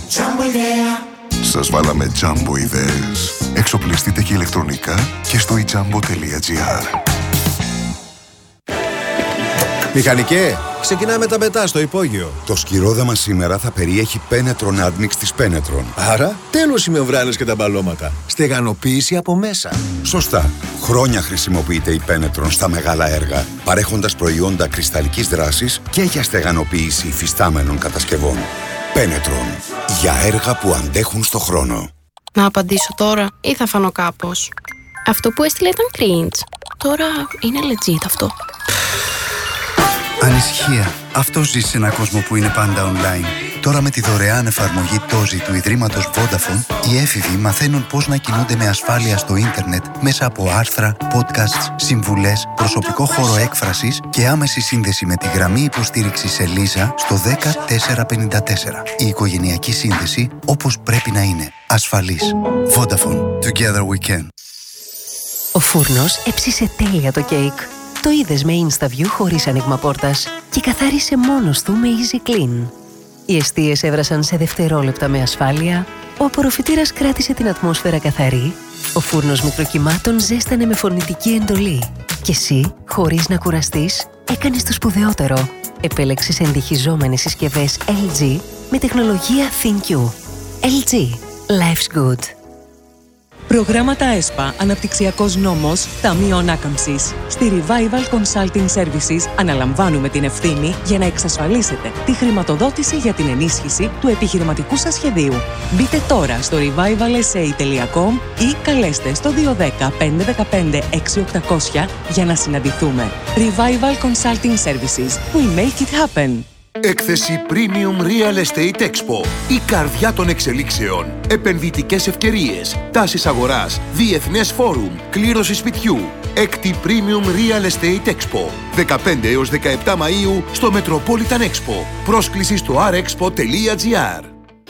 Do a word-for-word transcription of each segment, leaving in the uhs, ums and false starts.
Σας βάλαμε Jumbo ιδέες. Εξοπλιστείτε και ηλεκτρονικά και στο e jumbo τελεία gr. Μηχανικέ, ξεκινάμε τα μετά στο υπόγειο. Το σκυρόδεμα σήμερα θα περιέχει Penetron Admix της Penetron. Άρα, τέλος οι μεμβράνες και τα μπαλώματα. Στεγανοποίηση από μέσα. Σωστά. Χρόνια χρησιμοποιείται η Penetron στα μεγάλα έργα, παρέχοντας προϊόντα κρυσταλλικής δράσης και για στεγανοποίηση υφιστάμενων κατασκευών. Penetron. Για έργα που αντέχουν στο χρόνο. Να απαντήσω τώρα ή θα φανώ κάπως? Αυτό που έστειλε ήταν cringe. Τώρα είναι legit αυτό. Ανησυχία. Αυτό ζει σε έναν κόσμο που είναι πάντα online. Τώρα με τη δωρεάν εφαρμογή Τόζι του Ιδρύματος Vodafone, οι έφηβοι μαθαίνουν πώς να κινούνται με ασφάλεια στο ίντερνετ μέσα από άρθρα, podcasts, συμβουλές, προσωπικό χώρο έκφρασης και άμεση σύνδεση με τη γραμμή υποστήριξης Ελίζα στο δέκα τέσσερα πενήντα τέσσερα. Η οικογενειακή σύνδεση όπως πρέπει να είναι. Ασφαλής. Vodafone. Together we can. Ο φούρνος έψισε τέλεια το κέικ. Το είδες με InstaView χωρίς άνοιγμα πόρτας και καθάρισε μόνος του με Easy Clean. Οι εστίες έβρασαν σε δευτερόλεπτα με ασφάλεια, ο απορροφητήρας κράτησε την ατμόσφαιρα καθαρή, ο φούρνος μικροκυμάτων ζέστανε με φωνητική εντολή και εσύ, χωρίς να κουραστείς, έκανες το σπουδαιότερο. Επέλεξες εντυχιζόμενες συσκευές ελ τζι με τεχνολογία ThinQ. ελ τζι. Life's good. Προγράμματα ΕΣΠΑ, Αναπτυξιακός Νόμος, Ταμείο Ανάκαμψης. Στη Revival Consulting Services αναλαμβάνουμε την ευθύνη για να εξασφαλίσετε τη χρηματοδότηση για την ενίσχυση του επιχειρηματικού σας σχεδίου. Μπείτε τώρα στο revival s a τελεία com ή καλέστε στο δύο ένα μηδέν πέντε ένα πέντε έξι οκτακόσια για να συναντηθούμε. Revival Consulting Services. We make it happen. Έκθεση Premium Real Estate Expo. Η καρδιά των εξελίξεων. Επενδυτικές ευκαιρίες. Τάσεις αγοράς. Διεθνές φόρουμ. Κλήρωση σπιτιού. Έκτη Premium Real Estate Expo. δεκαπέντε έως δεκαεπτά Μαΐου στο Metropolitan Expo. Πρόσκληση στο αρ εξπο τελεία τζι αρ.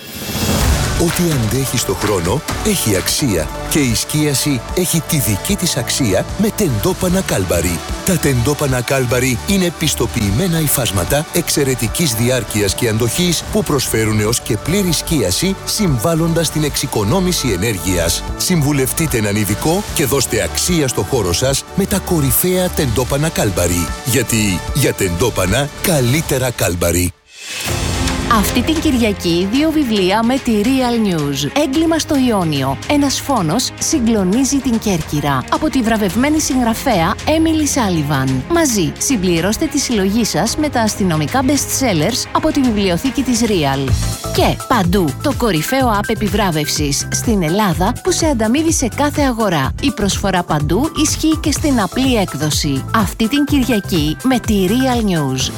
Ό,τι αντέχει στο χρόνο έχει αξία και η σκίαση έχει τη δική της αξία με τεντόπανα Κάλμπαρι. Τα τεντόπανα Κάλμπαρι είναι πιστοποιημένα υφάσματα εξαιρετικής διάρκειας και αντοχής που προσφέρουν έως και πλήρη σκίαση συμβάλλοντας στην εξοικονόμηση ενέργειας. Συμβουλευτείτε έναν ειδικό και δώστε αξία στο χώρο σας με τα κορυφαία τεντόπανα Κάλμπαρι. Γιατί για τεντόπανα καλύτερα Κάλμπαρι. Αυτή την Κυριακή δύο βιβλία με τη Real News. Έγκλημα στο Ιόνιο. Ένας φόνος συγκλονίζει την Κέρκυρα. Από τη βραβευμένη συγγραφέα Emily Sullivan. Μαζί συμπληρώστε τη συλλογή σας με τα αστυνομικά best-sellers από τη βιβλιοθήκη της Real. Και παντού το κορυφαίο app επιβράβευσης στην Ελλάδα που σε ανταμείβει σε κάθε αγορά. Η προσφορά παντού ισχύει και στην απλή έκδοση. Αυτή την Κυριακή με τη Real News.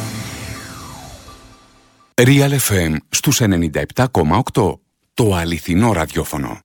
Real εφ εμ στους ενενήντα επτά κόμμα οκτώ. Το αληθινό ραδιόφωνο.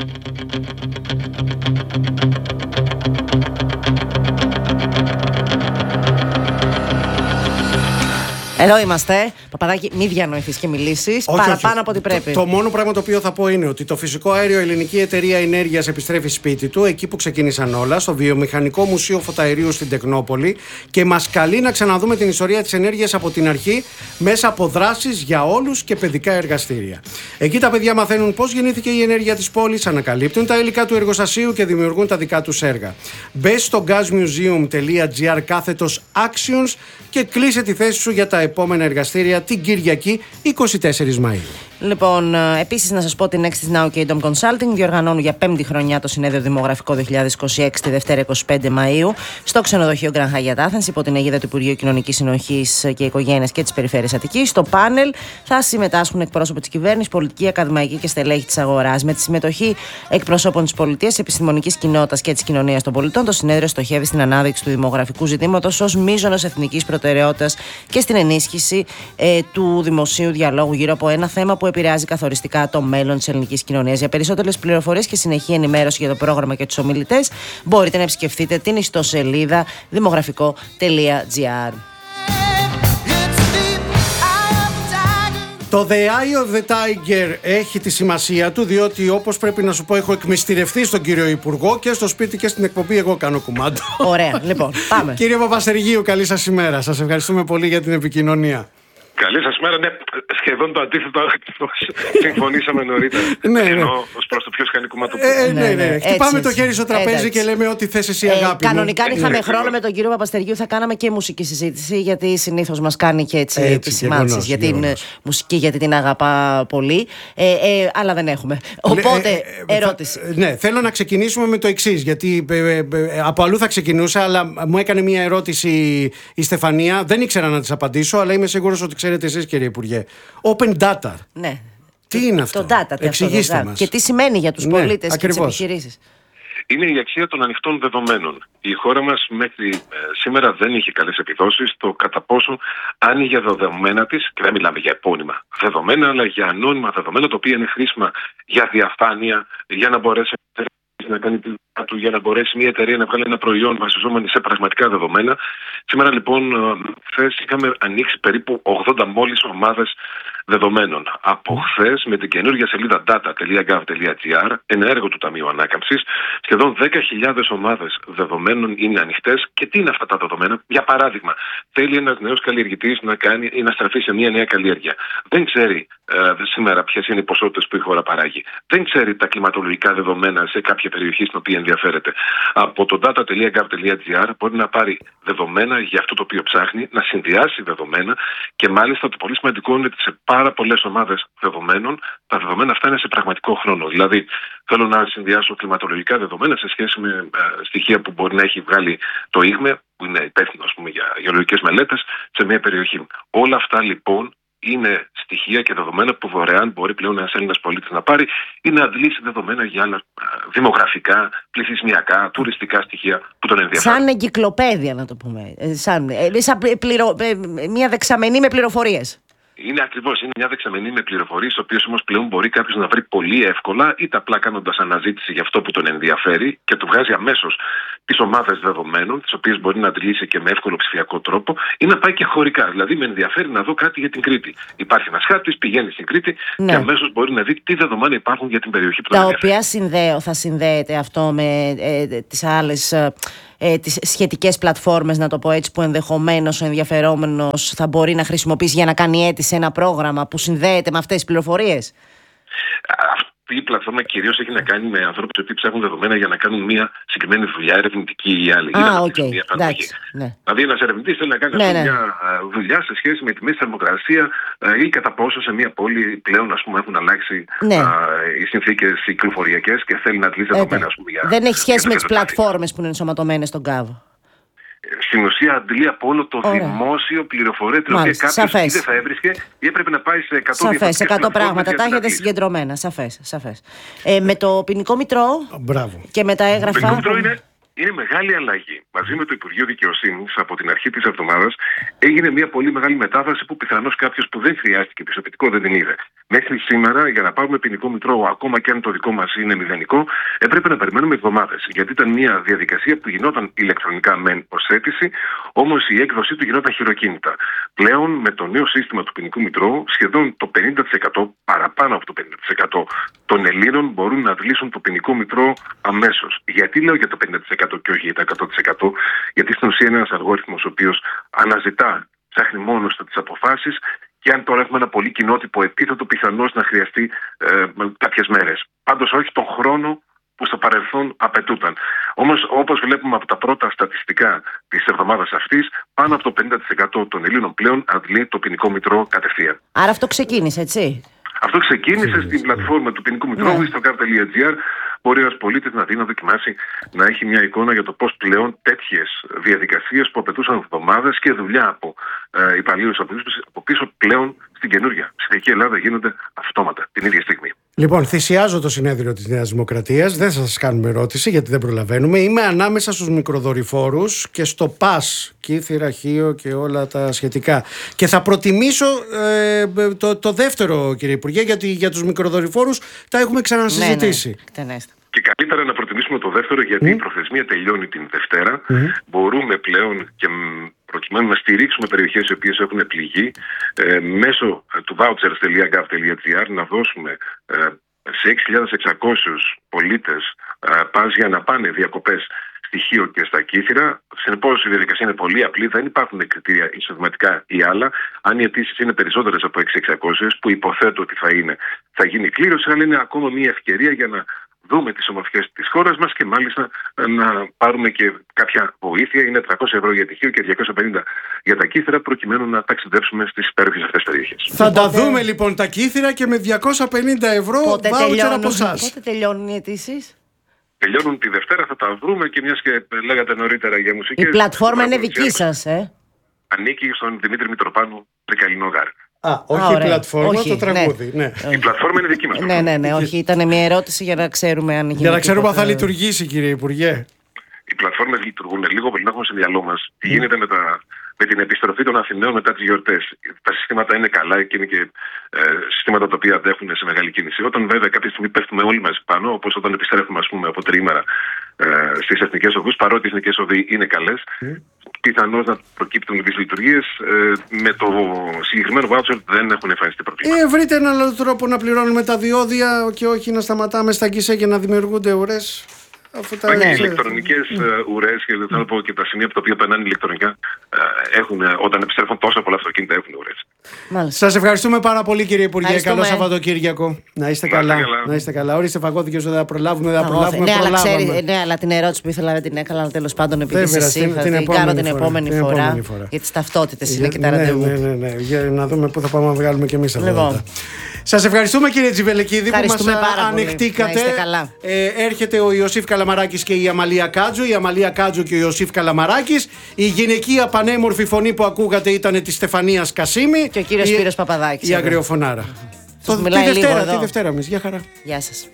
Εδώ είμαστε. Παπαδάκη, μη διανοηθείς και μιλήσεις παραπάνω από ό,τι πρέπει. Το, το μόνο πράγμα το οποίο θα πω είναι ότι το φυσικό αέριο Ελληνική Εταιρεία Ενέργειας επιστρέφει σπίτι του, εκεί που ξεκίνησαν όλα, στο Βιομηχανικό Μουσείο Φωταερίου στην Τεκνόπολη, και μας καλεί να ξαναδούμε την ιστορία της ενέργειας από την αρχή μέσα από δράσεις για όλους και παιδικά εργαστήρια. Εκεί τα παιδιά μαθαίνουν πώς γεννήθηκε η ενέργεια της πόλης, ανακαλύπτουν τα υλικά του εργοστασίου και δημιουργούν τα δικά τους έργα. Μπες στο gasmuseum τελεία gr κάθετος actions και κλείσε τη θέση σου για τα επόμενα εργαστήρια την Κυριακή είκοσι τέσσερις Μαΐου. Λοιπόν, επίσης να σας πω την Nextis Now και η Dom Consulting διοργανώνουν για πέμπτη χρονιά το συνέδριο Δημογραφικό δύο χιλιάδες είκοσι έξι τη Δευτέρα είκοσι πέντε Μαΐου στο ξενοδοχείο Grand Hyatt Athens υπό την αιγίδα του Υπουργείου Κοινωνικής Συνοχής και Οικογένειας και της Περιφέρειας Αττικής. Στο πάνελ θα συμμετάσχουν εκπρόσωποι της κυβέρνησης, πολιτικοί, ακαδημαϊκοί και στελέχη της αγοράς. Με τη συμμετοχή εκπροσώπων της πολιτείας, επιστημονικής κοινότητας και της κοινωνίας των πολιτών, το συνέδριο στοχεύει στην ανάδειξη του δημογραφικού ζητήματος ως μείζωνος εθνικής προτεραιότητας και στην ενίσχυση ε, του δημοσίου διαλόγου γύρω από ένα θέμα που επηρεάζει καθοριστικά το μέλλον της ελληνικής κοινωνίας. Για περισσότερες πληροφορίες και συνεχή ενημέρωση για το πρόγραμμα και τους ομιλητές, μπορείτε να επισκεφτείτε την ιστοσελίδα δημογραφικό τελεία gr. Το The Eye of the Tiger έχει τη σημασία του, διότι όπως πρέπει να σου πω, έχω εκμυστηρευτεί στον κύριο Υπουργό και στο σπίτι και στην εκπομπή. Εγώ κάνω κουμάντο. Ωραία, λοιπόν, πάμε. Κύριε Παπασεργίου, καλή σας ημέρα. Σας ευχαριστούμε πολύ για την επικοινωνία. Καλή σας μέρα. Ναι, σχεδόν το αντίθετο συμφωνήσαμε νωρίτερα. Ναι, ναι. Ενώ ως προς το πιο σκανή κομμάτι. Ε, ναι, ναι. Χτυπάμε το χέρι στο τραπέζι και λέμε ό,τι θες εσύ, αγάπη. Ε, κανονικά, αν είχαμε ναι, χρόνο με τον κύριο Παπαστεριού, θα κάναμε και μουσική συζήτηση, γιατί συνήθως μας κάνει και έτσι, έτσι επισημάνσεις για την γεγονός. Μουσική, γιατί την αγαπά πολύ. Ε, ε, αλλά δεν έχουμε. Οπότε, ε, ε, ερώτηση. Θα, ναι, θέλω να ξεκινήσουμε με το εξής, γιατί ε, ε, ε, από αλλού θα ξεκινούσα, αλλά μου έκανε μια ερώτηση η Στεφανία. Δεν ήξερα να της απαντήσω, αλλά είμαι σίγουρος ότι ξέρετε εσείς, κύριε Υπουργέ. Open data. Ναι. Τι είναι αυτό? Το data, εξηγήστε αυτό, μας. Και τι σημαίνει για τους ναι, πολίτες ακριβώς. και τις επιχειρήσεις. Είναι η αξία των ανοιχτών δεδομένων. Η χώρα μας μέχρι ε, σήμερα δεν είχε καλές επιδόσεις στο κατά πόσο άνοιγε δεδομένα της, και δεν μιλάμε για επώνυμα δεδομένα, αλλά για ανώνυμα δεδομένα, τα οποία είναι χρήσιμα για διαφάνεια, για να μπορέσει να κάνει τη δουλειά του, για να μπορέσει μια εταιρεία να βγάλει ένα προϊόν βασιζόμενη σε πραγματικά δεδομένα. Σήμερα λοιπόν, χθες είχαμε ανοίξει περίπου ογδόντα μόλις ομάδες δεδομένων. Από χθες, με την καινούργια σελίδα data τελεία gov τελεία gr, ένα έργο του Ταμείου Ανάκαμψης, σχεδόν δέκα χιλιάδες ομάδες δεδομένων είναι ανοιχτές. Και τι είναι αυτά τα δεδομένα? Για παράδειγμα, θέλει ένας νέος καλλιεργητής να κάνει ή να στραφεί σε μια νέα καλλιέργεια. Δεν ξέρει ε, σήμερα ποιες είναι οι ποσότητες που η χώρα παράγει. Δεν ξέρει τα κλιματολογικά δεδομένα σε κάποια περιοχή στην οποία ενδιαφέρεται. Από το data τελεία gov τελεία gr μπορεί να πάρει δεδομένα για αυτό το οποίο ψάχνει, να συνδυάσει δεδομένα, και μάλιστα το πολύ σημαντικό είναι ότι σε πάρα πολλές ομάδες δεδομένων τα δεδομένα αυτά είναι σε πραγματικό χρόνο. Δηλαδή, θέλω να συνδυάσω κλιματολογικά δεδομένα σε σχέση με ε, στοιχεία που μπορεί να έχει βγάλει το ΙΓΜΕ, που είναι υπεύθυνο, ας πούμε, για γεωλογικές μελέτες σε μια περιοχή. Όλα αυτά λοιπόν είναι στοιχεία και δεδομένα που δωρεάν μπορεί πλέον ένας Έλληνας πολίτης να πάρει ή να αντλήσει δεδομένα για άλλα δημογραφικά, πληθυσμιακά, τουριστικά στοιχεία που τον ενδιαφέρουν. Σαν εγκυκλοπαίδεια, να το πούμε. Σαν, σαν πληρο, μια δεξαμενή με πληροφορίες. Είναι ακριβώς, είναι μια δεξαμενή με πληροφορίες, τις οποίες όμως πλέον μπορεί κάποιος να βρει πολύ εύκολα, είτε απλά κάνοντας αναζήτηση για αυτό που τον ενδιαφέρει και του βγάζει αμέσως τις ομάδες δεδομένων, τις οποίες μπορεί να αντιλήσει και με εύκολο ψηφιακό τρόπο, ή να πάει και χωρικά. Δηλαδή, με ενδιαφέρει να δω κάτι για την Κρήτη. Υπάρχει ένας χάρτης, πηγαίνει στην Κρήτη, ναι, και αμέσως μπορεί να δει τι δεδομένα υπάρχουν για την περιοχή που τον ενδιαφέρει. Τα οποία συνδέω, θα συνδέεται αυτό με ε, τις άλλες. Ε, Ε, τις σχετικές πλατφόρμες, να το πω έτσι, που ενδεχομένως ο ενδιαφερόμενος θα μπορεί να χρησιμοποιήσει για να κάνει αίτηση σε ένα πρόγραμμα που συνδέεται με αυτές τις πληροφορίες. Αυτή η πλατφόρμα κυρίως έχει να κάνει με ανθρώπους που ψάχνουν δεδομένα για να κάνουν μια συγκεκριμένη δουλειά, ερευνητική ή άλλη. Α, οκ. Εντάξει. Ναι. Δηλαδή, ένας ερευνητής θέλει να κάνει ναι, ναι. μια δουλειά σε σχέση με τη μέση θερμοκρασία ή κατά πόσο σε μια πόλη πλέον, ας πούμε, έχουν αλλάξει ναι. α, οι συνθήκες κυκλοφοριακές και θέλει να αντλήσει δεδομένα. Ας πούμε, για, δεν έχει σχέση με τις πλατφόρμες που είναι ενσωματωμένες στον κάβο. Στην ουσία αντλεί από όλο το Ωραία. δημόσιο πληροφορία, την οποία κάποιος ή δεν θα έβρισκε ή έπρεπε να πάει σε εκατό Σαφές, σε εκατό πράγματα. Τα έχετε συγκεντρωμένα. Σαφές. Σαφές. Ε, με το ποινικό μητρό Μπράβο. και με τα έγγραφα. Το ποινικό μητρό είναι, είναι μεγάλη αλλαγή. Μαζί με το Υπουργείο Δικαιοσύνης, από την αρχή της εβδομάδας, έγινε μια πολύ μεγάλη μετάβαση που πιθανώς κάποιος που δεν χρειάστηκε πιστοποιητικό δεν την είδε. Μέχρι σήμερα, για να πάρουμε ποινικό μητρό, ακόμα και αν το δικό μας είναι μηδενικό, έπρεπε να περιμένουμε εβδομάδες. Γιατί ήταν μια διαδικασία που γινόταν ηλεκτρονικά μεν ως αίτηση, όμως η έκδοσή του γινόταν χειροκίνητα. Πλέον, με το νέο σύστημα του ποινικού μητρώου, σχεδόν το πενήντα τοις εκατό, παραπάνω από το πενήντα τοις εκατό των Ελλήνων μπορούν να αντλήσουν το ποινικό μητρό αμέσως. Γιατί λέω για το πενήντα τοις εκατό και όχι για το εκατό τοις εκατό? Γιατί στην ουσία είναι ένας αλγόριθμος ο οποίος αναζητά, ψάχνει μόνος του τις αποφάσεις. Και αν τώρα έχουμε ένα πολύ κοινότυπο επίθετο, πιθανώς να χρειαστεί ε, κάποιες μέρες. Πάντως όχι τον χρόνο που στο παρελθόν απαιτούταν. Όμως, όπως βλέπουμε από τα πρώτα στατιστικά της εβδομάδας αυτής, πάνω από το πενήντα τοις εκατό των Ελλήνων πλέον αντλεί το ποινικό μητρό κατευθείαν. Άρα αυτό ξεκίνησε, έτσι. Αυτό ξεκίνησε mm. στην πλατφόρμα του ποινικού μητρώου, yeah. στο gov τελεία gr. Μπορεί ένας πολίτης να δει, να δοκιμάσει, να έχει μια εικόνα για το πώς πλέον τέτοιες διαδικασίες που απαιτούσαν εβδομάδες και δουλειά από ε, υπαλλήλους από πίσω, πλέον στην καινούργια ψηφιακή Ελλάδα γίνονται αυτόματα την ίδια στιγμή. Λοιπόν, θυσιάζω το συνέδριο της Νέας Δημοκρατίας. Δεν θα σας κάνουμε ερώτηση γιατί δεν προλαβαίνουμε. Είμαι ανάμεσα στους μικροδορυφόρους και στο ΠΑΣ, Κύθυρα, Χίο και όλα τα σχετικά. Και θα προτιμήσω ε, το, το δεύτερο, κύριε Υπουργέ, γιατί για τους μικροδορυφόρους τα έχουμε ξανασυζητήσει. Ναι, ναι. Και καλύτερα να προτιμήσουμε το δεύτερο, γιατί mm. η προθεσμία τελειώνει την Δευτέρα. Mm. Μπορούμε πλέον και προκειμένου να στηρίξουμε περιοχές οι οποίες έχουν πληγεί ε, μέσω του vouchers τελεία gov τελεία gr να δώσουμε ε, σε έξι χιλιάδες εξακόσιους πολίτες ε, πας για να πάνε διακοπές στοιχείο και στα κύθυρα. Συνεπώς η διαδικασία είναι πολύ απλή, δεν υπάρχουν κριτήρια εισοδηματικά ή άλλα. Αν οι αιτήσεις είναι περισσότερες από έξι χιλιάδες εξακόσιες, που υποθέτω ότι θα είναι, θα γίνει κλήρωση, αλλά είναι ακόμα μια ευκαιρία για να δούμε τις ομορφιές της χώρας μας και μάλιστα να πάρουμε και κάποια βοήθεια. Είναι τριακόσια ευρώ για τυχείο και διακόσια πενήντα για τα κύθυρα, προκειμένου να ταξιδέψουμε στις υπέροχες αυτές περιοχές. Θα τα δούμε λοιπόν τα κύθυρα και με διακόσια πενήντα ευρώ βάουτσερ από εσάς. Πότε τελειώνουν οι αιτήσεις? Τελειώνουν τη Δευτέρα, θα τα βρούμε και μιας και λέγατε νωρίτερα για μουσικές. Η πλατφόρμα είναι δική σας, ε? Ανήκει στον Δημήτρη Μητροπάνου Τρικαλινόγαρ. Α, όχι η πλατφόρμα, όχι, το τραγούδι. Ναι. Ναι. Η πλατφόρμα είναι δική μας. Ναι, ναι, ναι, όχι, ήταν μια ερώτηση για να ξέρουμε αν Για να ξέρουμε αν θα λειτουργήσει, κύριε Υπουργέ. Οι πλατφόρμες λειτουργούν λίγο πολύ, να έχουμε στο μυαλό μας τι γίνεται με, τα, με την επιστροφή των Αθηναίων μετά τις γιορτές. Τα συστήματα είναι καλά και είναι και ε, συστήματα τα οποία αντέχουν σε μεγάλη κίνηση. Όταν βέβαια κάποια στιγμή πέφτουμε όλοι μας πάνω, όπως όταν επιστρέφουμε ας πούμε, από τριήμερα ε, στις εθνικές οδούς, παρότι οι εθνικές οδοί είναι καλές, mm. πιθανώς να προκύπτουν δυσλειτουργίες. Ε, με το συγκεκριμένο voucher δεν έχουν εμφανιστεί προβλήματα. Ε, βρείτε έναν άλλο τρόπο να πληρώνουμε τα διόδια και όχι να σταματάμε στα γκισέ και να δημιουργούνται ουρές. Τα ναι. ηλεκτρονικές mm. ουρές και, θα πω, και τα σημεία από τα οποία περνάνε ηλεκτρονικά έχουν, όταν επιστρέφουν τόσα πολλά αυτοκίνητα έχουν ουρές. Σας ευχαριστούμε πάρα πολύ, κύριε Υπουργέ. Καλό Σαββατοκύριακο. Να είστε καλά. καλά. Να είστε καλά. Ορίστε Φαγώδη, δεν θα προλάβουμε, δεν θα προλάβουμε. Ναι, αλλά, ξέρει, ναι, αλλά την ερώτηση που ήθελα δεν την έκανα, αλλά τέλος πάντων επειδή είσαι εσύ θα την κάνω την επόμενη φορά. Για τις ταυτότητες είναι και τα ραντεβού. Ναι, ναι, ναι. Για να δούμε πού θα πάμε να βγάλουμε κι εμείς αυτά. Σας ευχαριστούμε, κύριε Τζιβελεκίδη, που μας ανοιχτήκατε. Ε, έρχεται ο Ιωσήφ Καλαμαράκης και η Αμαλία Κάτζου. Η Αμαλία Κάτζου και ο Ιωσήφ Καλαμαράκης. Η γυναικεία πανέμορφη φωνή που ακούγατε ήταν της Στεφανίας Κασίμη. Και ο κύριος Σπύρος Παπαδάκης. Η αγριοφωνάρα. Τη Δευτέρα, τη Δευτέρα εμείς. Γεια χαρά. Γεια σας.